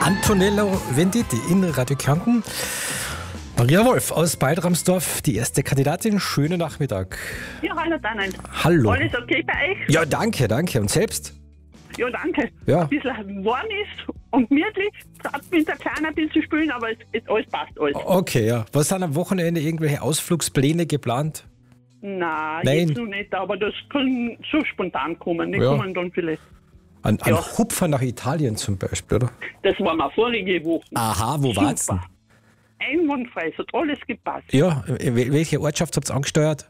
Antonello Venditti in Radio Kärnten. Maria Wolf aus Bald-Ramsdorf, die erste Kandidatin. Schönen Nachmittag. Ja, hallo Dannen. Hallo. Alles okay bei euch? Ja, danke. Und selbst? Ja, danke. Ja. Ein bisschen warm ist und gemütlich. Gerade mit der Kleinen ein bisschen spielen, aber alles passt alles. Okay, ja. Was sind am Wochenende irgendwelche Ausflugspläne geplant? Nein, Nein. jetzt noch nicht, aber das kann so spontan kommen. Die Ja. kommen dann vielleicht. An Ja. Hupfer nach Italien zum Beispiel, oder? Das war mal vorige Woche. Aha, wo war's denn? Super. Einwandfrei, es hat alles gepasst. Ja, welche Ortschaft habt ihr angesteuert?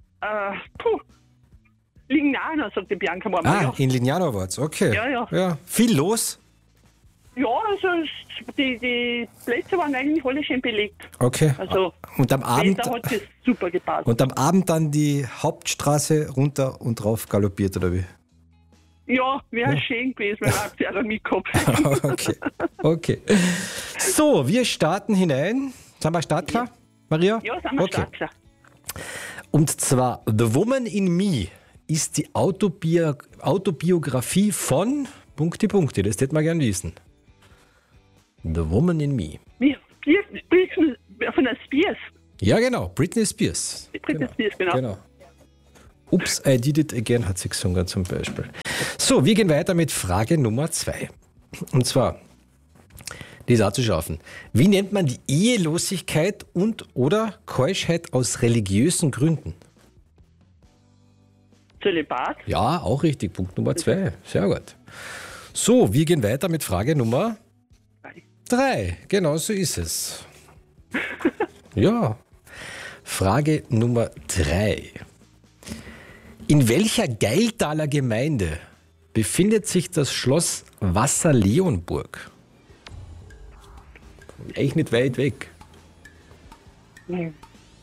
Lignano, sagt die Bianca mal. Ja. In Lignano war's, okay. Ja. Viel los? Ja, also die Plätze waren eigentlich alle schön belegt. Okay. Also Und am Abend, da hat es super gepasst. und am Abend dann die Hauptstraße runter und drauf galoppiert, oder wie? Ja, wäre schön gewesen, wenn ich alle mitgehabt. Okay. So, wir starten hinein. Sind wir startklar, Maria? Ja, sind wir stark. Und zwar The Woman in Me ist die Autobiografie von Punkte. Das hätte man gern wissen. The Woman in Me. Wie? Von der Spears. Ja, genau. Britney Spears. Britney Spears, genau. Oops, I Did It Again hat sie gesungen zum Beispiel. So, wir gehen weiter mit Frage Nummer 2. Und zwar, die ist auch zu schaffen. Wie nennt man die Ehelosigkeit und/oder Keuschheit aus religiösen Gründen? Zölibat. Ja, auch richtig. Punkt Nummer 2. Sehr gut. So, wir gehen weiter mit Frage Nummer 3. Genau so ist es. Ja. Frage Nummer 3. In welcher Geiltaler Gemeinde befindet sich das Schloss Wasserleonburg? Echt nicht weit weg. Nein.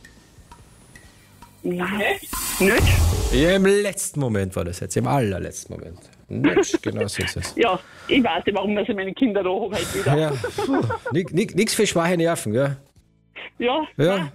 Nicht? Ja, im letzten Moment war das jetzt, im allerletzten Moment. Nicht, genau so ist es. Ja, ich weiß nicht, warum dass ich meine Kinder da habe heute wieder. Ja, nix für schwache Nerven, gell? Ja.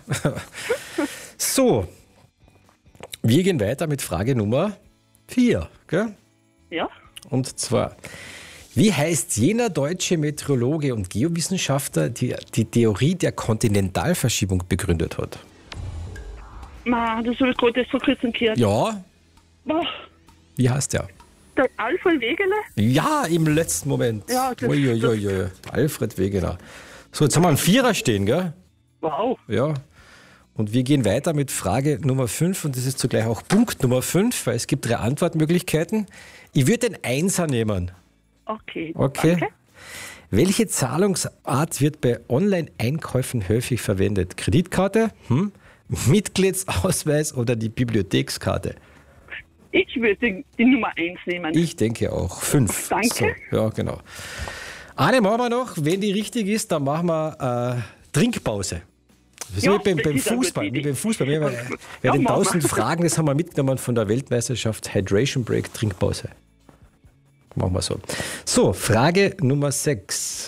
So, wir gehen weiter mit Frage Nummer 4, gell? Ja. Und zwar, wie heißt jener deutsche Meteorologe und Geowissenschaftler, die die Theorie der Kontinentalverschiebung begründet hat? Das habe ich gerade vor kurzem gehört. Ja, Boah, wie heißt der? der Alfred Wegener? Ja, im letzten Moment. Ja, das- Uiuiui. Alfred Wegener. So, jetzt haben wir einen Vierer stehen, gell? Wow. Ja. Und wir gehen weiter mit Frage Nummer 5 und das ist zugleich auch Punkt Nummer 5, weil es gibt 3 Antwortmöglichkeiten. Ich würde den Einser nehmen. Okay. Okay. Welche Zahlungsart wird bei Online-Einkäufen häufig verwendet? Kreditkarte, Mitgliedsausweis oder die Bibliothekskarte? Ich würde die Nummer 1 nehmen. Ich denke auch. 5. Danke. So, ja, genau. Eine machen wir noch. Wenn die richtig ist, dann machen wir Trinkpause. So Ja, wie beim das ist eine Fußball. gute Wie Idee. beim Fußball. Wir haben Ja, den machen wir. 1000 Fragen, das haben wir mitgenommen von der Weltmeisterschaft. Hydration Break, Trinkpause. Machen wir so. So, Frage Nummer 6.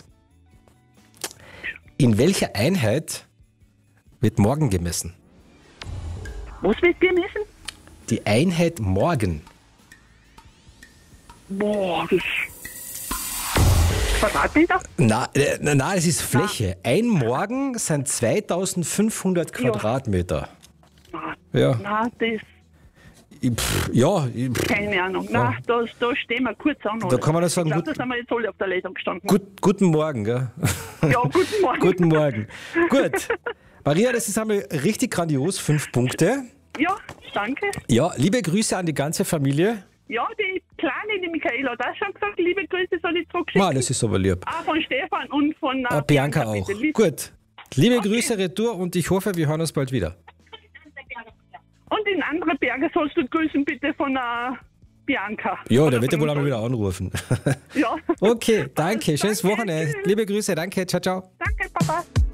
In welcher Einheit wird morgen gemessen? Was wird gemessen? Die Einheit morgen. Boah, das... Quadratmeter? Na, es ist Fläche. Ein Morgen sind 2500 Quadratmeter. Ja. Nein, das... Keine Ahnung. Nein, da stehen wir kurz an. Da kann man nur sagen, ich glaube, da sind wir jetzt alle auf der Leitung gestanden. Guten Morgen, gell? Ja, guten Morgen. Guten Morgen. Gut. Maria, das ist einmal richtig grandios. 5 Punkte. Ja, danke. Ja, liebe Grüße an die ganze Familie. Ja, die Kleine, die Michaela hat auch schon gesagt, liebe Grüße soll ich zurückschicken. Das ist aber lieb. Auch von Stefan und von Bianca auch. bitte. Gut. Liebe Grüße retour und ich hoffe, wir hören uns bald wieder. Und den anderen Berger sollst du grüßen bitte von Bianca. Ja, der wird ja wohl einmal wieder anrufen. Ja. Okay, danke. Schönes Danke, Wochenende. tschüss. Liebe Grüße, danke. Ciao, ciao. Danke, Papa.